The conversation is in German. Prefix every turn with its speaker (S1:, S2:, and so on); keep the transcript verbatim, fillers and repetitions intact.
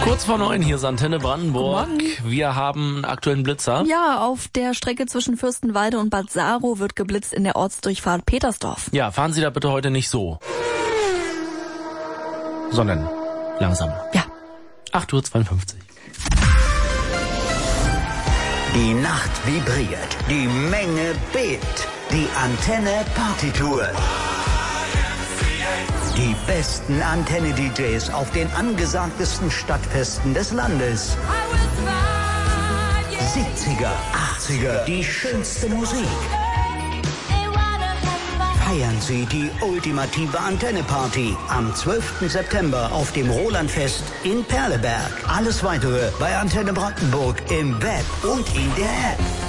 S1: Kurz vor neun, hier ist Antenne Brandenburg. Wir haben einen aktuellen Blitzer.
S2: Ja, auf der Strecke zwischen Fürstenwalde und Bad Saro wird geblitzt in der Ortsdurchfahrt Petersdorf.
S1: Ja, fahren Sie da bitte heute nicht so, sondern langsam.
S2: Ja.
S1: acht Uhr zweiundfünfzig.
S3: Die Nacht vibriert, die Menge bebt, die Antenne Partytour. Die besten Antenne-D Js auf den angesagtesten Stadtfesten des Landes. siebziger, achtziger, die schönste Musik. Feiern Sie die ultimative Antenne-Party am zwölften September auf dem Rolandfest in Perleberg. Alles Weitere bei Antenne Brandenburg im Web und in der App.